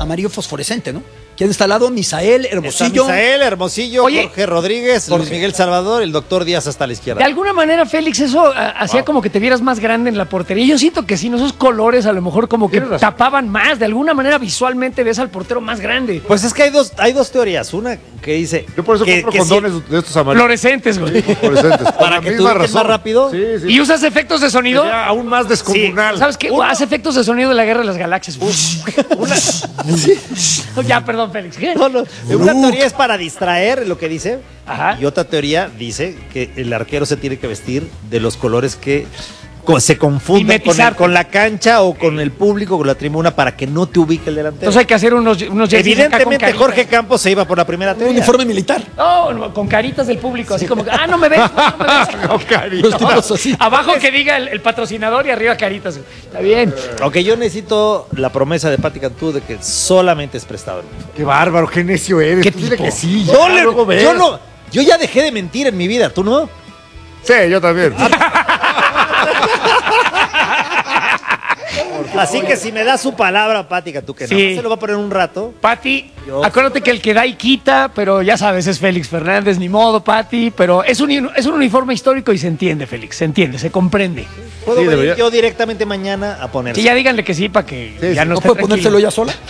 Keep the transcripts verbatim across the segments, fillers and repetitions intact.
amarillo fosforescente, ¿no? ¿Quién está al lado? Misael, Hermosillo. Está Misael, Hermosillo, Oye, Jorge Rodríguez, Jorge. Luis Miguel Salvador, el doctor Díaz hasta la izquierda. De alguna manera, Félix, eso a, hacía wow. como que te vieras más grande en la portería. Yo siento que sí, ¿no? Esos colores a lo mejor como que tapaban más. De alguna manera visualmente ves al portero más grande. Pues es que hay dos, hay dos teorías. Una que dice... Yo por eso que, compro que condones si... de estos amarillos. Fluorescentes, güey. Sí, fluorescentes. Para que tú veas más rápido. Sí, sí. ¿Y usas efectos de sonido? Ya, aún más descomunal. Sí. ¿Sabes qué? Uno... Hace efectos de sonido de la Guerra de las Galaxias. Una... ya, perdón, Félix. ¿Qué? No, no. Una teoría es para distraer, lo que dice. Ajá. Y otra teoría dice que el arquero se tiene que vestir de los colores que se confunden con, el, con la cancha o con el público, con la tribuna, para que no te ubique el delantero. Entonces hay que hacer unos, unos Evidentemente Jorge Campos se iba por la primera teoría. Un uniforme militar. No, no, con caritas del público, así como, ah, no me ves, no me ves. Con caritas. No, así. Abajo que diga el, el patrocinador y arriba caritas. Está bien. Aunque yo necesito la promesa de Pati Cantú de que solamente es prestado. Qué bárbaro, qué necio eres. ¿Qué Dile que sí. Yo, le, yo no, yo ya dejé de mentir en mi vida, ¿tú no? Sí, yo también. Así que si me da su palabra, Pati Cantú, que sí. no se lo va a poner un rato. Pati, yo... acuérdate que el que da y quita, pero ya sabes, es Félix Fernández, ni modo, Pati, pero es un, es un uniforme histórico y se entiende, Félix, se entiende, se comprende. ¿Puedo sí, venir debería... yo directamente mañana a ponerse? Sí, ya díganle que sí, para que sí, ya sí. no, ¿No esté puede ponérselo ya sola?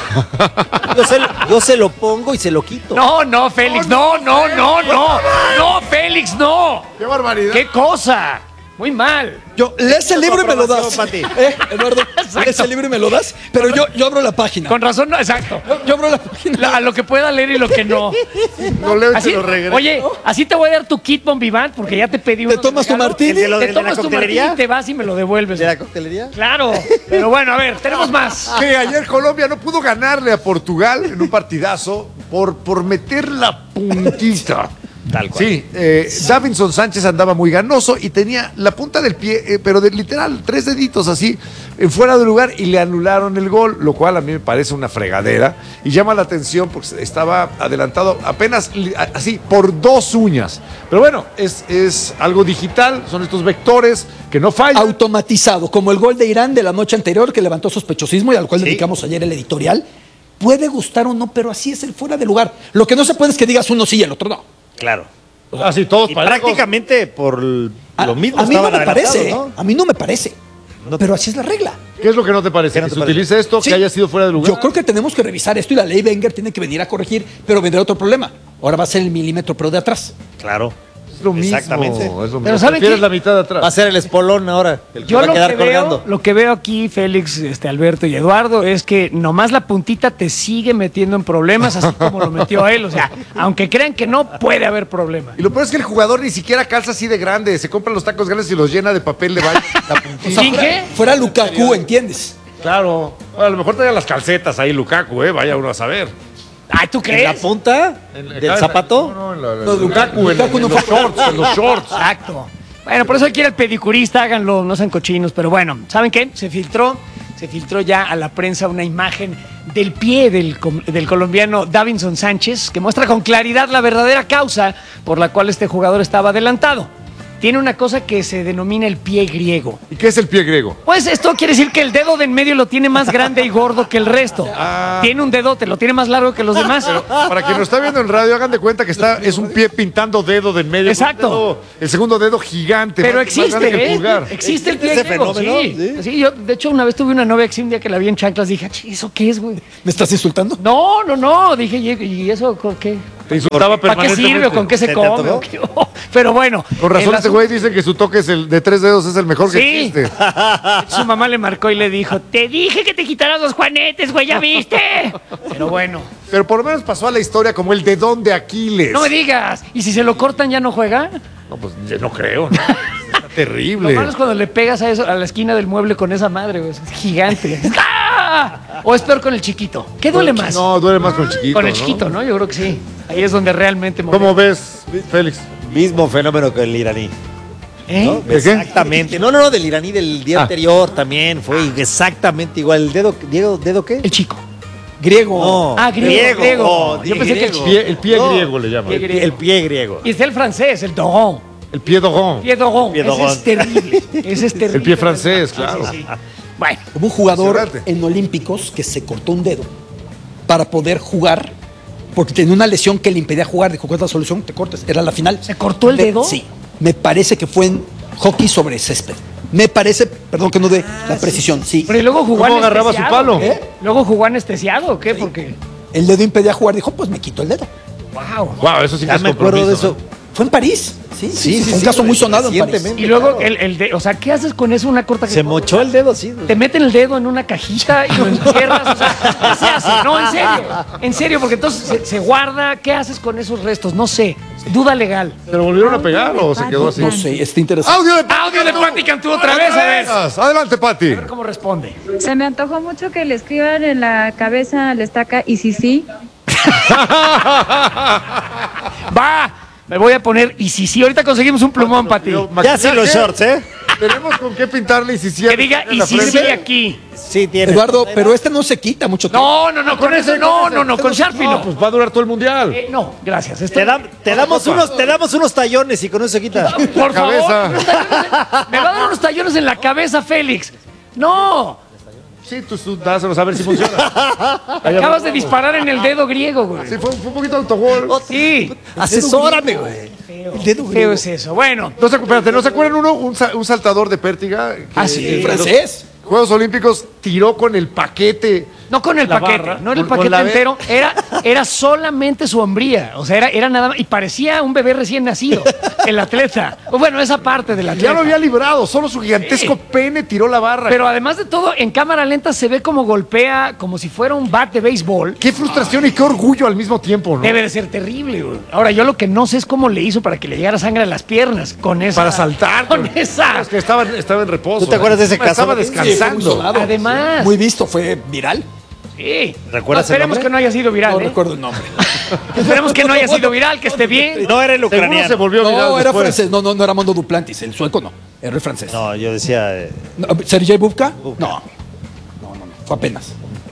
yo, se, yo se lo pongo y se lo quito. No, no, Félix, no, no, no, no, no, Félix, no. ¡Qué barbaridad! ¡Qué cosa! Muy mal. Yo, lees el libro y me lo das. ¿Eh, Eduardo? Lees el libro y me lo das, pero yo, yo abro la página. Con razón, no, exacto. Yo, yo abro la página. La, a lo que pueda leer y lo que no. No leo y así, te lo regreso. Oye, así te voy a dar tu kit Bon Vivant porque ya te pedí uno. ¿Te tomas tu martini? ¿De lo, te de, tomas de tu martini y te vas y me lo devuelves. ¿De la coctelería? Claro. Pero bueno, a ver, tenemos más. Que ayer Colombia no pudo ganarle a Portugal en un partidazo por, por meter la puntita. Tal cual. Sí, eh, Davinson Sánchez andaba muy ganoso y tenía la punta del pie, eh, pero de literal, tres deditos así, eh, fuera de lugar y le anularon el gol, lo cual a mí me parece una fregadera y llama la atención porque estaba adelantado apenas así por dos uñas. Pero bueno, es, es algo digital, son estos vectores que no fallan. Automatizado, como el gol de Irán de la noche anterior que levantó sospechosismo y al cual sí. dedicamos ayer el editorial. Puede gustar o no, pero así es el fuera de lugar. Lo que no se puede es que digas uno sí y el otro no. Claro. Así ah, todos y prácticamente por a, lo mismo. A mí no me parece, ¿no? A mí no me parece. No te... Pero así es la regla. ¿Qué es lo que no te parece? No ¿Que te se parece? utilice esto, sí. que haya sido fuera de lugar? Yo creo que tenemos que revisar esto y la ley Wenger tiene que venir a corregir, pero vendrá otro problema. Ahora va a ser el milímetro, pero de atrás. Claro. Es lo mismo. Exactamente. Es lo mismo. Pero ¿saben qué? la mitad de atrás. Va a ser el espolón ahora. El que Yo va a lo quedar que, colgando. veo, lo que veo aquí, Félix, este, Alberto y Eduardo, es que nomás la puntita te sigue metiendo en problemas, así como lo metió él. O sea, aunque crean que no, puede haber problema. Y lo peor es que el jugador ni siquiera calza así de grande. Se compra los tacos grandes y los llena de papel de baño. La puntita. ¿Sin qué? Fuera Lukaku, ¿entiendes? Claro. A lo mejor traía las calcetas ahí Lukaku, ¿eh? Vaya uno a saber. Ay, ¿tú crees? ¿En la punta En- del acá- zapato? No, no, en la, No, en Lukaku, en, Lukaku en no los fue- shorts, en los shorts. Exacto. Bueno, por eso aquí era el pedicurista, háganlo, no sean cochinos. Pero bueno, ¿saben qué? Se filtró, se filtró ya a la prensa una imagen del pie del, del colombiano Davinson Sánchez, que muestra con claridad la verdadera causa por la cual este jugador estaba adelantado. Tiene una cosa que se denomina el pie griego. ¿Y qué es el pie griego? Pues esto quiere decir que el dedo de en medio lo tiene más grande y gordo que el resto. Ah. Tiene un dedote, lo tiene más largo que los demás. Pero para quien lo está viendo en radio, hagan de cuenta que está, es un pie pintando dedo de en medio. Exacto. Un dedo- el segundo dedo gigante. Pero más- más grande que existe, el ¿eh? pulgar. Existe el pie ese griego, fenómeno, sí. ¿sí? Sí, yo de hecho una vez tuve una novia que sí, un día que la vi en chanclas dije, ¿eso qué es, güey? ¿Me estás insultando? No, no, no, dije, ¿y y eso con qué? Te insultaba ¿Para qué permanentemente. sirve o con qué se ¿Se te come? antojó? ¿O qué? Pero bueno. Con razón el este asunto- güey dice que su toque es el de tres dedos es el mejor que Sí. existe. Su mamá le marcó y le dijo, te dije que te quitaras los juanetes, güey, ¿ya viste? Pero bueno, Pero por lo menos pasó a la historia como el dedón de Aquiles. no me digas. ¿Y si se lo cortan ya no juega? No, pues yo no creo. ¿no? Está Lo terrible. malo es cuando le pegas a eso, a la esquina del mueble con esa madre, güey. Es gigante. ¡Ah! O es peor con el chiquito. ¿Qué duele más? No, duele más con el chiquito. Con el ¿no? chiquito, ¿no? Yo creo que sí. Ahí es donde realmente... ¿Cómo ves, Félix? Mismo fenómeno que el iraní. ¿Eh? ¿no? ¿De qué? Exactamente. No, no, no, del iraní del día Ah. anterior también fue exactamente igual. ¿El dedo, Diego, dedo qué? El chico. Griego. No, Ah, griego, griego. oh, Yo dije pensé que el griego. Pie- el pie No, griego le llaman. Pie El pie, griego. el pie griego. Y está el francés, el dogon. El pie dogón. Pie dogon. Pie Ese dogon. es terrible. Ese es terrible. El pie francés, Sí, claro. sí, sí. Bueno. Hubo un jugador Impresionante. en Olímpicos que se cortó un dedo para poder jugar, porque tenía una lesión que le impedía jugar. Dijo, ¿cuál es la solución? Te cortes. Era la final. ¿Se cortó el Me- dedo? Sí. Me parece que fue en hockey sobre césped. Me parece, perdón que no dé la precisión, sí. Pero ¿y luego jugó ¿Cómo agarraba su anestesiado? palo? ¿Qué? ¿Luego jugó anestesiado o qué? Porque, El dedo impedía jugar. Dijo, pues me quito el dedo. wow. Wow, eso sí que Ya es me acuerdo de compromiso, eso. ¿no? Fue en París. Sí, sí, Sí, sí, fue un sí, caso muy güey, sonado en París. recientemente. Y luego, el, el de, o sea, ¿qué haces con eso? Una corta que Se mochó el dedo, sí. Te meten el dedo en una cajita y lo entierras. O sea, ¿qué se hace? No, en serio. En serio, porque entonces se, se guarda. ¿Qué haces con esos restos? No sé. Duda legal. ¿Se lo volvieron a pegar o se quedó así? No sé, está interesante. ¡Audio de Audio de Pati Cantú otra vez, a ver. A Adelante, Pati. ver cómo responde. Se me antojó mucho que le escriban en la cabeza, le estaca, y si sí. Va. Me voy a poner. Y si sí, ahorita conseguimos un plumón, Pati. Ya sin los shorts, ¿eh? Tenemos con qué pintarle y si sí. Que diga, y si sí aquí. Sí, tiene. Eduardo, pero este no se quita mucho tiempo. No, no, no, con eso no, no, no, con Sharpie No, no. pues va a durar todo el mundial. Eh, no, gracias. Esto- Te, da- te damos unos, te damos unos tallones y con eso se quita. Por favor, cabeza. unos tallones- me va a dar unos tallones en la cabeza, Félix. No, Sí, tú, tú dáselos a ver si funciona. acabas de disparar en el dedo griego, güey. Sí, fue, fue un poquito autogol. Sí, Asesórame, güey. El dedo feo griego. es eso. Bueno, No se, espérate, ¿no se acuerdan uno? Un, sa- un saltador de pértiga. Que Ah, sí. en los Francés. Juegos Olímpicos tiró con el paquete. no con el La paquete, barra, no era el con- con paquete la B. entero, era, era solamente su hombría. O sea, era, era nada más. Y parecía un bebé recién nacido, el atleta. O bueno, esa parte del atleta. Ya lo había librado, solo su gigantesco Sí. pene tiró la barra. Pero además de todo, en cámara lenta se ve como golpea, como si fuera un bat de béisbol. Qué frustración y qué orgullo al mismo tiempo, ¿no? Debe de ser terrible, güey. Ahora, yo lo que no sé es cómo le hizo para que le llegara sangre a las piernas con esa. Para saltar. Con esa. Es que estaba, estaba en reposo. ¿Tú te acuerdas de ese caso? Estaba Sí, Sí, fue muy descansando. sonado. Además. Muy visto, fue viral. Sí. ¿Recuerdas No, el esperemos nombre? que no haya sido viral, No ¿eh? recuerdo el nombre. Esperemos que no haya sido viral, que esté bien. No era el Seguro se ucraniano. volvió viral No, era después. francés. No, no, no era Mondo Duplantis. El sueco no. Era el francés. No, yo decía. eh, No, ¿Sergei Bubka? Bubka. No. No, no, no. Fue apenas.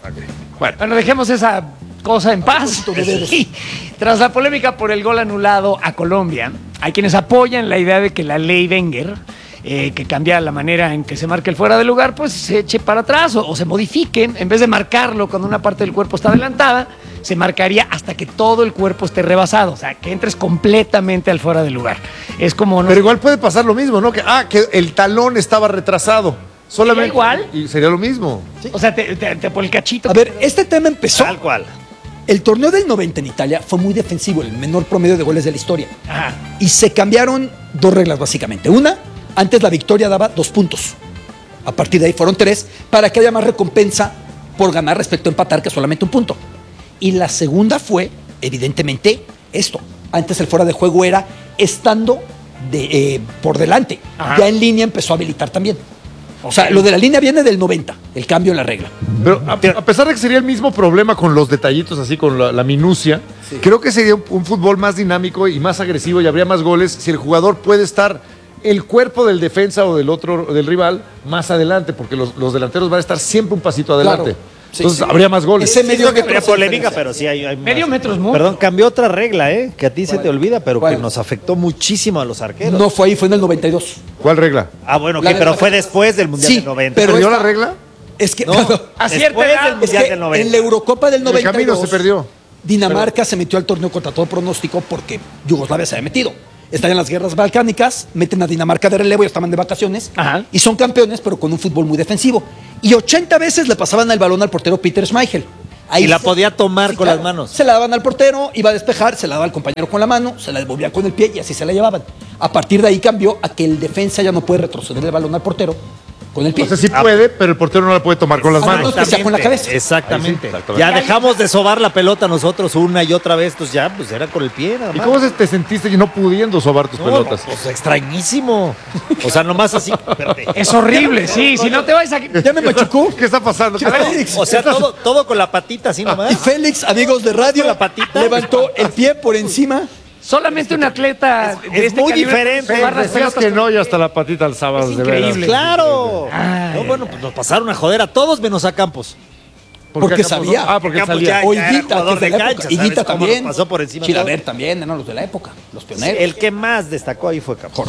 Bueno, dejemos esa cosa en paz. de dedos. Sí. Tras la polémica por el gol anulado a Colombia, hay quienes apoyan la idea de que la ley Wenger, eh, que cambia la manera en que se marca el fuera de lugar, pues se eche para atrás o, o se modifique. En vez de marcarlo cuando una parte del cuerpo está adelantada, se marcaría hasta que todo el cuerpo esté rebasado. O sea, que entres completamente al fuera de lugar. Es como... No Pero igual puede pasar lo mismo, ¿no? Que, ah, que el talón estaba retrasado. Solamente. igual? Y sería lo mismo. O sea, te, te- te- por el cachito. A ver, este tema empezó. Tal cual. El torneo del noventa en Italia fue muy defensivo, el menor promedio de goles de la historia. Ajá. Y se cambiaron dos reglas básicamente. Una, antes la victoria daba dos puntos. A partir de ahí fueron tres para que haya más recompensa por ganar respecto a empatar que solamente un punto. Y la segunda fue, evidentemente, esto. Antes el fuera de juego era estando de, eh, por delante. Ajá. Ya en línea empezó a habilitar también. O sea, lo de la línea viene del noventa, el cambio en la regla. Pero a, a pesar de que sería el mismo problema con los detallitos, así con la, la minucia, creo que sería un, un fútbol más dinámico y más agresivo y habría más goles si el jugador puede estar el cuerpo del defensa o del otro del rival más adelante, porque los, los delanteros van a estar siempre un pasito adelante. Claro. Sí, Entonces sí. habría más goles. Ese medio Siento que metro habría hace polémica, diferencia. pero sí hay, hay más. Medio metro es mucho. Perdón, cambió otra regla, ¿eh? Que a ti se te olvida, pero ¿Cuál? que nos afectó muchísimo a los arqueros. No fue ahí, fue en el noventa y dos. ¿Cuál regla? Ah, bueno, ok, La- pero la- fue después del Mundial Sí, del noventa. pero ¿Perdió esta- la regla? Es que, No, A cierta después edad, del es Mundial que del noventa. en la Eurocopa del En el noventa y dos camino se perdió. Dinamarca se metió al torneo contra todo pronóstico porque Yugoslavia se había metido. Están en las guerras balcánicas, meten a Dinamarca de relevo y estaban de vacaciones. Ajá. Y son campeones, pero con un fútbol muy defensivo. Y ochenta veces le pasaban el balón al portero Peter Schmeichel. Y la podía tomar con las manos. Se la daban al portero, iba a despejar, se la daba al compañero con la mano, se la devolvía con el pie y así se la llevaban. A partir de ahí cambió a que el defensa ya no puede retroceder el balón al portero con el pie. O sea, sí puede, pero el portero no la puede tomar con las Ah, manos. no, que sea con la cabeza. Exactamente. Ahí sí, exactamente. Ya dejamos de sobar la pelota nosotros una y otra vez, pues ya, pues era con el pie nada ¿Y más. cómo se te sentiste no pudiendo sobar tus No, pelotas? Pues extrañísimo. O sea, nomás así. espérate. Es horrible, sí. Si no te vais a... Ya me machucó. ¿Qué está pasando? Félix. O sea, todo, todo con la patita así Y nomás. Félix, amigos de radio, La patita. levantó el pie por encima. Solamente un atleta Es- de es este muy calibre diferente. jugar las Decías pelotas que con- no y hasta la patita alzabas Es de veras. increíble. Claro. Ay. No, bueno, pues nos pasaron a joder a todos menos a Campos. ¿Por Porque qué Campos no? sabía. Ah, porque Campos salía. ya- O era Higuita, que jugador es de de la cancha, época. ¿sabes Higuita cómo también. nos pasó por encima Chilaver todo? también, eran los de la época, los pioneros. El que más destacó ahí fue Campos. Jorge.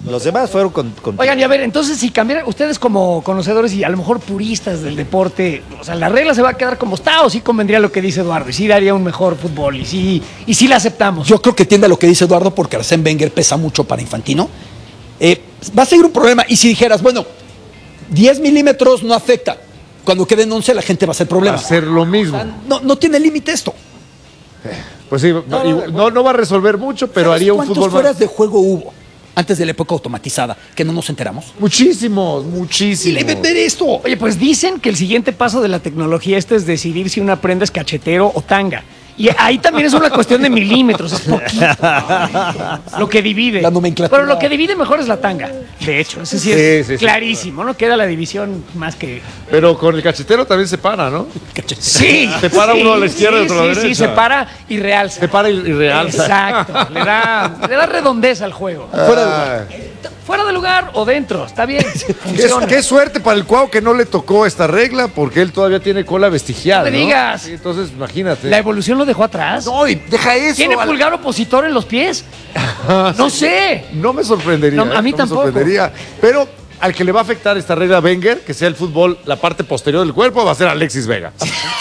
Los demás fueron con, con Oigan, y a ver, entonces si cambiaran, ustedes como conocedores y a lo mejor puristas del deporte, o sea, la regla se va a quedar como está, o sí convendría lo que dice Eduardo, y sí daría un mejor fútbol, y sí, y sí la aceptamos. Yo creo que tiende a lo que dice Eduardo, porque Arsène Wenger pesa mucho para Infantino. Eh, va a seguir un problema. Y si dijeras, bueno, diez milímetros no afecta, cuando queden once la gente va a hacer problema. Va a ser lo mismo. O sea, no, no tiene límite esto. Pues sí, no, no, no, no va a resolver mucho, pero ¿Sabes haría un cuántos fútbol fueras más. de juego hubo antes de la época automatizada que no nos enteramos? Muchísimos, Y muchísimos. le ver esto. Oye, pues dicen que el siguiente paso de la tecnología este es decidir si una prenda es cachetero o tanga. Y ahí también es una cuestión de milímetros, es poquito. Lo que divide. La nomenclatura. Pero lo que divide mejor es la tanga. De hecho, ese sí Sí, es sí, sí. clarísimo, ¿no? Queda la división más que... Pero con el cachetero también se para, ¿no? Sí. Se para uno a la izquierda y otro a la sí, Sí, derecha. se para y realza. Se para y, y realza. Exacto. Le da, le da redondeza al juego. Fuera de Ah, Fuera de lugar o dentro, está bien. qué, Funciona. qué suerte para el Cuau que no le tocó esta regla, porque él todavía tiene cola vestigial. No me ¿no? digas. Sí, entonces, imagínate. La evolución lo dejó atrás. No, y deja eso. ¿Tiene al- pulgar opositor en los pies? No sé. No me sorprendería. No, a mí ¿eh? No tampoco. Me sorprendería. Pero al que le va a afectar esta regla a Wenger, que sea el fútbol, la parte posterior del cuerpo, va a ser Alexis Vega.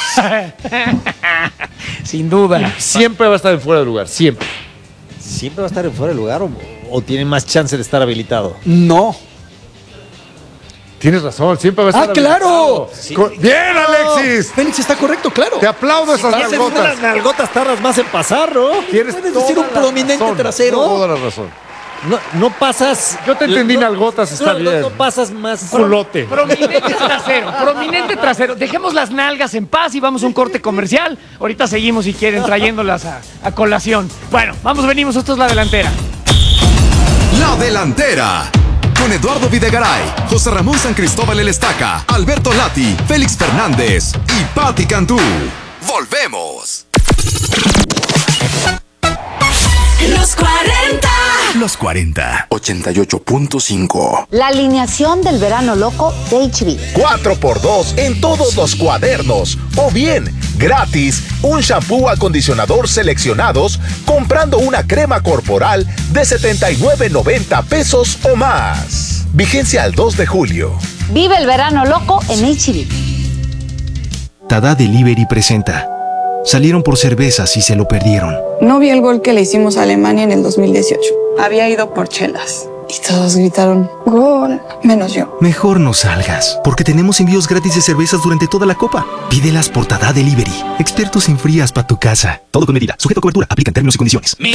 Sin duda. Siempre va a estar en fuera de lugar, siempre. ¿Siempre va a estar en fuera de lugar o, o tiene más chance de estar habilitado? No. Tienes razón, siempre va a estar. ¡Ah, claro! habilitado. Co- ¡Bien, Alexis! Félix está correcto, claro. Te aplaudo esas Haces nalgotas. unas nalgotas tardas más en pasar, ¿no? Tienes Puedes toda decir un la prominente razón, trasero. Toda la razón. No, no pasas. Yo te entendí, no- nalgotas, está no, bien. No, no pasas más. Culote. Prominente trasero, prominente trasero. Dejemos las nalgas en paz y vamos a un corte comercial. Ahorita seguimos si quieren trayéndolas a, a colación. Bueno, vamos, venimos, esto es La Delantera. La Delantera. Con Eduardo Videgaray, José Ramón San Cristóbal El Estaca, Alberto Lati, Félix Fernández y Patti Cantú. Volvemos. Los cuarenta. Los cuarenta. ochenta y ocho punto cinco. La alineación del verano loco de H B. cuatro por dos en todos los cuadernos. O bien, gratis, un shampoo acondicionador seleccionados comprando una crema corporal de setenta y nueve noventa pesos o más. Vigencia al dos de julio. Vive el verano loco en H B. Tada Delivery presenta. Salieron por cervezas y se lo perdieron. No vi el gol que le hicimos a Alemania en el dos mil dieciocho. Había ido por chelas. Y todos gritaron, ¡gol! Menos yo. Mejor no salgas, porque tenemos envíos gratis de cervezas durante toda la copa. Pídelas por Tada Delivery. Expertos en frías para tu casa. Todo con medida. Sujeto a cobertura. Aplican términos y condiciones.